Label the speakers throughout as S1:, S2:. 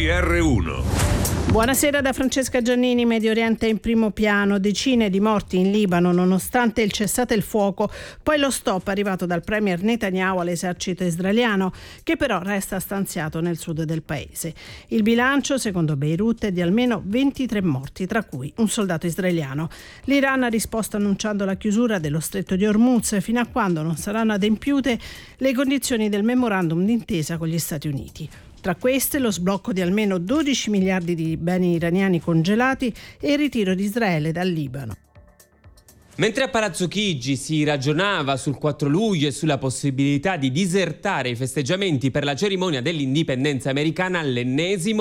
S1: GR1.
S2: Buonasera da Francesca Giannini. Medio Oriente in primo piano, decine di morti in Libano nonostante il cessate il fuoco, poi lo stop arrivato dal premier Netanyahu all'esercito israeliano, che però resta stanziato nel sud del paese. Il bilancio, secondo Beirut, è di almeno 23 morti, tra cui un soldato israeliano. L'Iran ha risposto annunciando la chiusura dello stretto di Hormuz fino a quando non saranno adempiute le condizioni del memorandum d'intesa con gli Stati Uniti. Tra queste lo sblocco di almeno 12 miliardi di beni iraniani congelati e il ritiro di Israele dal Libano.
S3: Mentre a Palazzo Chigi si ragionava sul 4 luglio e sulla possibilità di disertare i festeggiamenti per la cerimonia dell'indipendenza americana, l'ennesimo.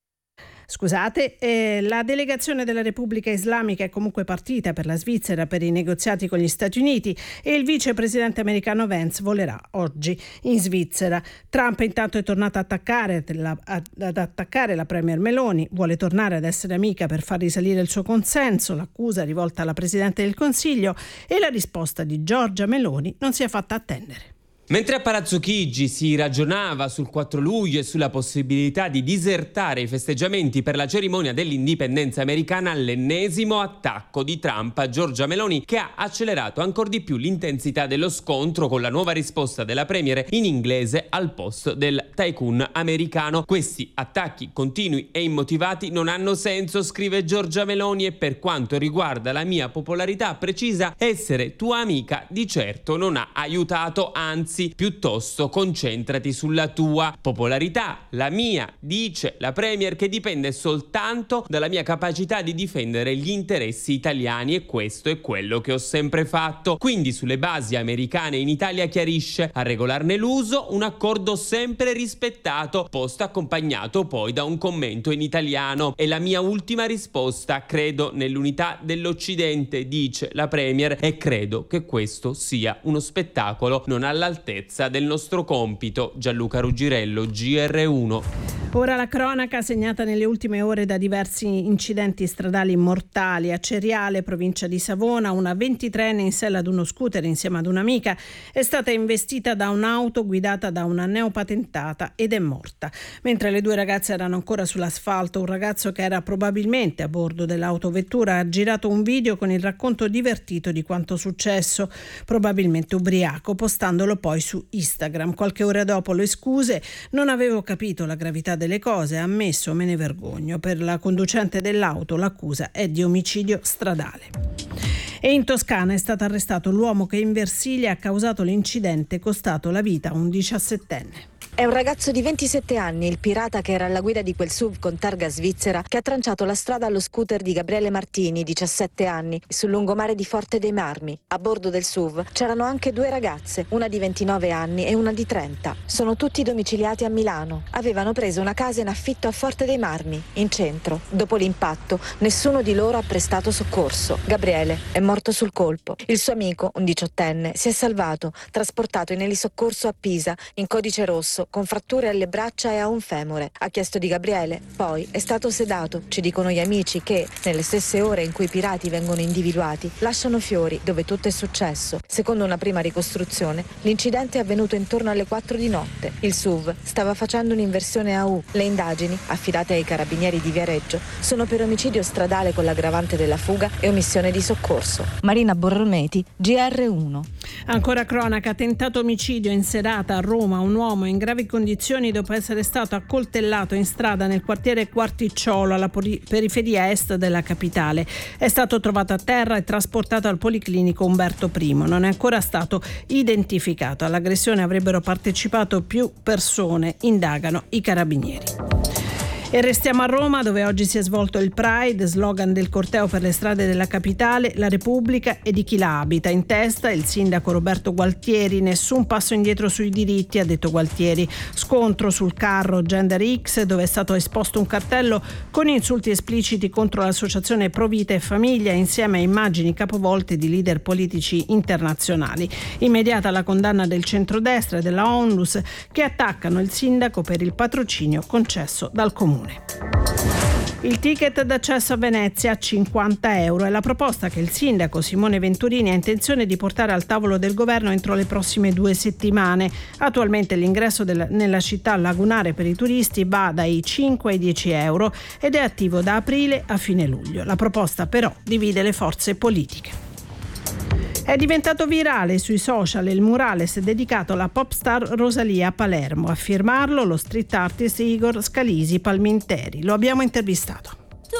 S2: La delegazione della Repubblica Islamica è comunque partita per la Svizzera per i negoziati con gli Stati Uniti e il vicepresidente americano Vance volerà oggi in Svizzera. Trump intanto è tornato ad attaccare la premier Meloni, vuole tornare ad essere amica per far risalire il suo consenso, l'accusa rivolta alla Presidente del Consiglio, e la risposta di Giorgia Meloni non si è fatta attendere.
S3: Mentre a Palazzo Chigi si ragionava sul 4 luglio e sulla possibilità di disertare i festeggiamenti per la cerimonia dell'indipendenza americana, l'ennesimo attacco di Trump a Giorgia Meloni, che ha accelerato ancor di più l'intensità dello scontro con la nuova risposta della premier in inglese al post del tycoon americano. Questi attacchi continui e immotivati non hanno senso, scrive Giorgia Meloni, e per quanto riguarda la mia popolarità precisa, essere tua amica di certo non ha aiutato, anzi piuttosto concentrati sulla tua popolarità. La mia, dice la premier, che dipende soltanto dalla mia capacità di difendere gli interessi italiani, e questo è quello che ho sempre fatto. Quindi sulle basi americane in Italia, chiarisce, a regolarne l'uso un accordo sempre rispettato, post accompagnato poi da un commento in italiano. E la mia ultima risposta: credo nell'unità dell'Occidente, dice la premier, e credo che questo sia uno spettacolo non all'altezza del nostro compito. Gianluca Ruggirello, GR1.
S2: Ora la cronaca segnata nelle ultime ore da diversi incidenti stradali mortali. A Ceriale, provincia di Savona, una 23enne in sella ad uno scooter insieme ad un'amica è stata investita da un'auto guidata da una neopatentata ed è morta. Mentre le due ragazze erano ancora sull'asfalto, un ragazzo che era probabilmente a bordo dell'autovettura ha girato un video con il racconto divertito di quanto successo, probabilmente ubriaco, postandolo poi su Instagram. Qualche ora dopo le scuse: non avevo capito la gravità delle cose, ha ammesso, me ne vergogno. Per la conducente dell'auto l'accusa è di omicidio stradale. E in Toscana è stato arrestato l'uomo che in Versilia ha causato l'incidente costato la vita a un 17enne.
S4: È un ragazzo di 27 anni, il pirata che era alla guida di quel SUV con targa svizzera che ha tranciato la strada allo scooter di Gabriele Martini, 17 anni, sul lungomare di Forte dei Marmi. A bordo del SUV c'erano anche due ragazze, una di 29 anni e una di 30. Sono tutti domiciliati a Milano. Avevano preso una casa in affitto a Forte dei Marmi, in centro. Dopo l'impatto, nessuno di loro ha prestato soccorso. Gabriele è morto sul colpo. Il suo amico, un 18enne, si è salvato, trasportato in elisoccorso a Pisa, in codice rosso, con fratture alle braccia e a un femore. Ha chiesto di Gabriele, poi è stato sedato. Ci dicono gli amici che, nelle stesse ore in cui i pirati vengono individuati, lasciano fiori dove tutto è successo. Secondo una prima ricostruzione, l'incidente è avvenuto intorno alle 4 di notte. Il SUV stava facendo un'inversione a U. Le indagini, affidate ai carabinieri di Viareggio, sono per omicidio stradale con l'aggravante della fuga e omissione di soccorso. Marina Borrometi, GR1.
S2: Ancora cronaca, tentato omicidio in serata a Roma, un uomo in gravi condizioni dopo essere stato accoltellato in strada nel quartiere Quarticciolo, alla periferia est della capitale. È stato trovato a terra e trasportato al Policlinico Umberto I. Non è ancora stato identificato. All'aggressione avrebbero partecipato più persone, indagano i carabinieri. E restiamo a Roma, dove oggi si è svolto il Pride, slogan del corteo per le strade della capitale: la Repubblica e di chi la abita. In testa il sindaco Roberto Gualtieri: nessun passo indietro sui diritti, ha detto Gualtieri. Scontro sul carro Gender X, dove è stato esposto un cartello con insulti espliciti contro l'associazione Pro Vita e Famiglia, insieme a immagini capovolte di leader politici internazionali. Immediata la condanna del centrodestra e della Onlus, che attaccano il sindaco per il patrocinio concesso dal comune. Il ticket d'accesso a Venezia a 50 euro è la proposta che il sindaco Simone Venturini ha intenzione di portare al tavolo del governo entro le prossime 2 settimane. Attualmente l'ingresso nella città lagunare per i turisti va dai 5 ai 10 euro ed è attivo da aprile a fine luglio. La proposta però divide le forze politiche. È diventato virale sui social il murales dedicato alla pop star Rosalía a Palermo. A firmarlo lo street artist Igor Scalisi Palminteri. Lo abbiamo intervistato.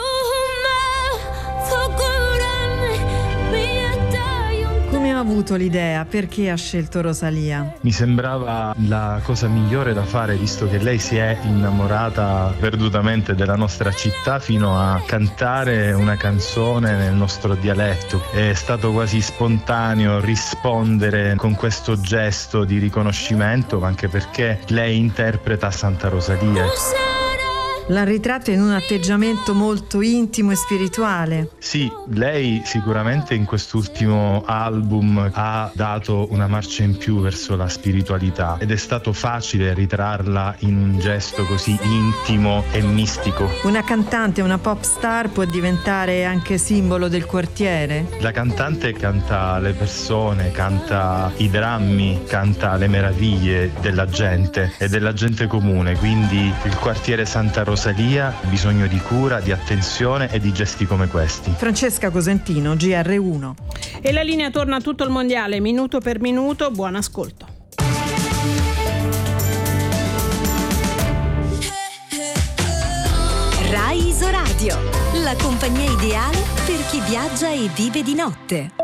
S1: Come ha avuto l'idea? Perché ha scelto Rosalía?
S5: Mi sembrava la cosa migliore da fare, visto che lei si è innamorata perdutamente della nostra città fino a cantare una canzone nel nostro dialetto. È stato quasi spontaneo rispondere con questo gesto di riconoscimento, anche perché lei interpreta Santa Rosalía.
S1: L'ha ritratto in un atteggiamento molto intimo e spirituale.
S5: Sì, lei sicuramente in quest'ultimo album ha dato una marcia in più verso la spiritualità ed è stato facile ritrarla in un gesto così intimo e mistico.
S1: Una cantante, una pop star può diventare anche simbolo del quartiere?
S5: La cantante canta le persone, canta i drammi, canta le meraviglie della gente e della gente comune, quindi il quartiere Santa Rosalía ha bisogno di cura, di attenzione e di gesti come questi.
S1: Francesca Cosentino, GR1.
S2: E la linea torna a tutto il mondiale, minuto per minuto. Buon ascolto.
S6: Rai Isoradio, la compagnia ideale per chi viaggia e vive di notte.